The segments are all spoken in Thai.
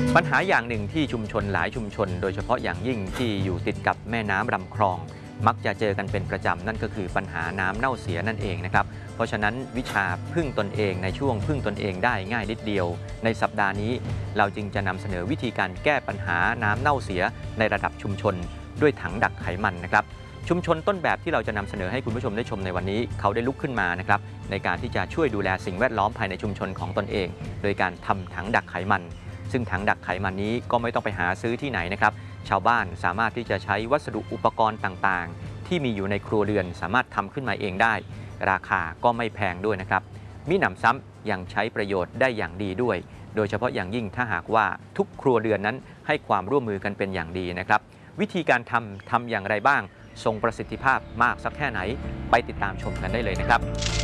ปัญหาอย่างหนึ่งที่ชุมชนหลายชุมชนโดยเฉพาะอย่างยิ่งที่อยู่ติดกับแม่น้ำลำคลองมักจะเจอกันเป็นประจำนั่นก็คือปัญหาน้ำเน่าเสียนั่นเองนะครับเพราะฉะนั้นวิชาพึ่งตนเองในช่วงพึ่งตนเองได้ง่ายนิดเดียวในสัปดาห์นี้เราจึงจะนำเสนอวิธีการแก้ปัญหาน้ำเน่าเสียในระดับชุมชนด้วยถังดักไขมันนะครับชุมชนต้นแบบที่เราจะนำเสนอให้คุณผู้ชมได้ชมในวันนี้เขาได้ลุกขึ้นมานะครับในการที่จะช่วยดูแลสิ่งแวดล้อมภายในชุมชนของตนเองโดยการทำถังดักไขมันซึ่งถังดักไขมันนี้ก็ไม่ต้องไปหาซื้อที่ไหนนะครับชาวบ้านสามารถที่จะใช้วัสดุอุปกรณ์ต่างๆที่มีอยู่ในครัวเรือนสามารถทำขึ้นมาเองได้ราคาก็ไม่แพงด้วยนะครับมิหนำซ้ำยังใช้ประโยชน์ได้อย่างดีด้วยโดยเฉพาะอย่างยิ่งถ้าหากว่าทุกครัวเรือนนั้นให้ความร่วมมือกันเป็นอย่างดีนะครับวิธีการทำอย่างไรบ้างทรงประสิทธิภาพมากสักแค่ไหนไปติดตามชมกันได้เลยนะครับ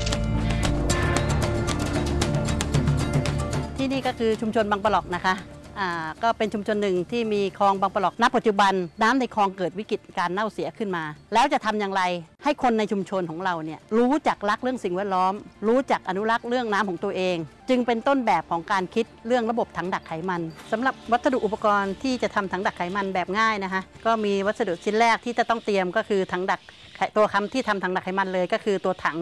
ที่นี่ก็คือชุมชนบางปะหลอกนะคะก็เป็นชุมชนหนึ่งที่มีคลองบางปะหลอกณปัจจุบันน้ำในคลองเกิดวิกฤตการเน่าเสียขึ้นมาแล้วจะทำอย่างไรให้คนในชุมชนของเราเนี่ยรู้จักรักเรื่องสิ่งแวดล้อมรู้จักอนุรักษ์เรื่องน้ำของตัวเองจึงเป็นต้นแบบของการคิดเรื่องระบบถังดักไขมันสำหรับวัสดุอุปกรณ์ที่จะทำถังดักไขมันแบบง่ายนะคะก็มีวัสดุชิ้นแรกที่จะต้องเตรียมก็คือถังดักตัวคำที่ทำถังดักไขมันเลยก็คือตัวถัง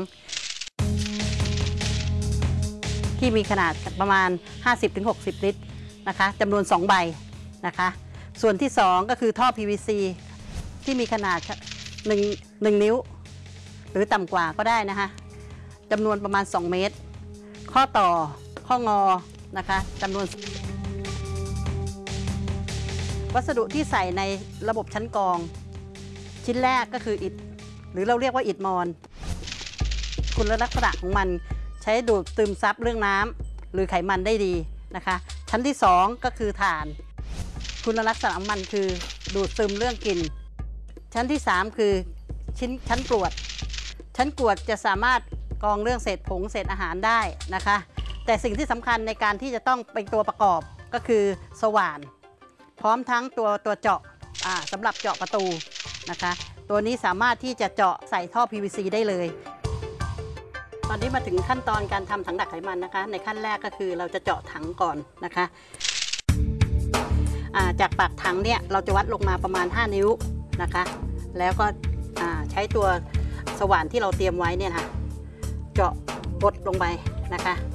ที่มีขนาดประมาณ 50-60 ลิตรนะคะจำนวน2ใบนะคะส่วนที่2ก็คือท่อ PVC ที่มีขนาด1 นิ้วหรือต่ำกว่าก็ได้นะคะจำนวนประมาณ2เมตรข้อต่อข้องอนะคะจำนวนวัสดุที่ใส่ในระบบชั้นกรองชิ้นแรกก็คืออิฐหรือเราเรียกว่าอิฐมอนคุณลักษณะของมันใช้ดูดซึมซับเรื่องน้ำหรือไขมันได้ดีนะคะชั้นที่2ก็คือถ่านคุณลักษณะของมันคือดูดซึมเรื่องกลิ่นชั้นที่3คือชั้นกรวดชั้นกรวดจะสามารถกรองเรื่องเศษผงเศษอาหารได้นะคะแต่สิ่งที่สำคัญในการที่จะต้องเป็นตัวประกอบก็คือสว่านพร้อมทั้งตัวเจาะสำหรับเจาะประตูนะคะตัวนี้สามารถที่จะเจาะใส่ท่อ PVC ได้เลยตอนนี้มาถึงขั้นตอนการทำถังดักไขมันนะคะในขั้นแรกก็คือเราจะเจาะถังก่อนนะคะจากปากถังเนี่ยเราจะวัดลงมาประมาณ5 นิ้วนะคะแล้วก็ใช้ตัวสว่านที่เราเตรียมไว้เนี่ยนะเจาะบดลงไปนะคะ